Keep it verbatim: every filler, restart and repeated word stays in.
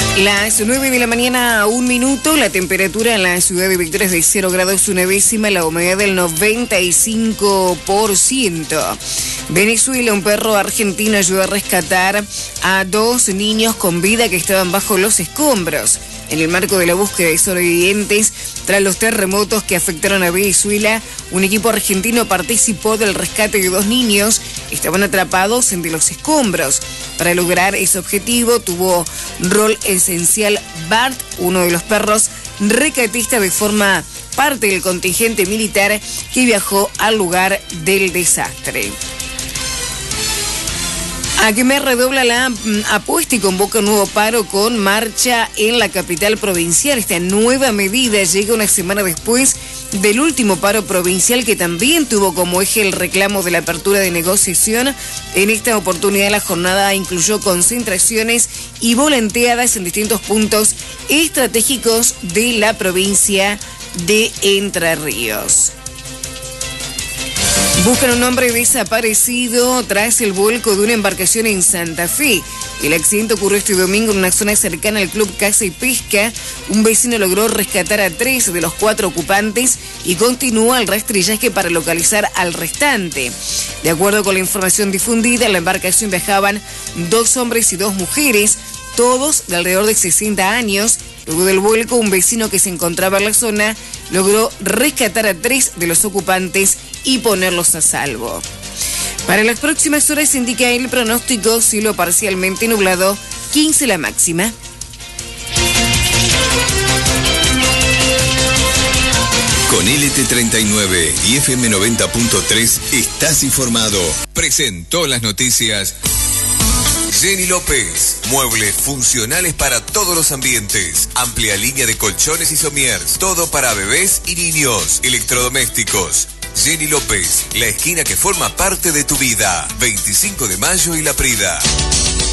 Las nueve de la mañana a un minuto, la temperatura en la ciudad de Victoria es de cero grados una décima, la humedad del noventa y cinco por ciento. Venezuela, un perro argentino ayudó a rescatar a dos niños con vida que estaban bajo los escombros. En el marco de la búsqueda de sobrevivientes tras los terremotos que afectaron a Venezuela, un equipo argentino participó del rescate de dos niños que estaban atrapados entre los escombros. Para lograr ese objetivo tuvo rol esencial Bart, uno de los perros rescatistas de forma parte del contingente militar que viajó al lugar del desastre. Aguimer redobla la apuesta y convoca un nuevo paro con marcha en la capital provincial. Esta nueva medida llega una semana después del último paro provincial que también tuvo como eje el reclamo de la apertura de negociación. En esta oportunidad la jornada incluyó concentraciones y volanteadas en distintos puntos estratégicos de la provincia de Entre Ríos. Buscan un hombre desaparecido tras el vuelco de una embarcación en Santa Fe. El accidente ocurrió este domingo en una zona cercana al Club Caza y Pesca. Un vecino logró rescatar a tres de los cuatro ocupantes y continúa el rastrillaje para localizar al restante. De acuerdo con la información difundida, en la embarcación viajaban dos hombres y dos mujeres, todos de alrededor de sesenta años. Luego del vuelco, un vecino que se encontraba en la zona logró rescatar a tres de los ocupantes y ponerlos a salvo. Para las próximas horas indica el pronóstico cielo parcialmente nublado, quince la máxima. Con L T treinta y nueve y F M noventa punto tres estás informado. Presentó las noticias Jenny López. Muebles funcionales para todos los ambientes. Amplia línea de colchones y somiers. Todo para bebés y niños. Electrodomésticos. Jenny López, la esquina que forma parte de tu vida. veinticinco de mayo y La Prida.